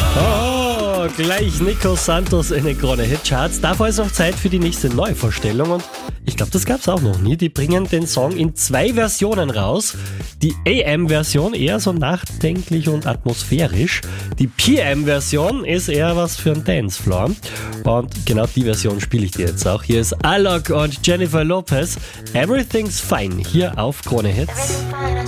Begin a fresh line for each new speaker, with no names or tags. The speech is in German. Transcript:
Oh, gleich Nico Santos in den Krone Hitcharts. Davor ist noch Zeit für die nächste Neuvorstellung und ich glaube, das gab's auch noch nie. Die bringen den Song in 2 Versionen raus. Die AM-Version eher so nachdenklich und atmosphärisch. Die PM-Version ist eher was für ein Dancefloor. Und genau die Version spiele ich dir jetzt auch. Hier ist Alok und Jennifer Lopez. Everything's Fine hier auf Krone Hits.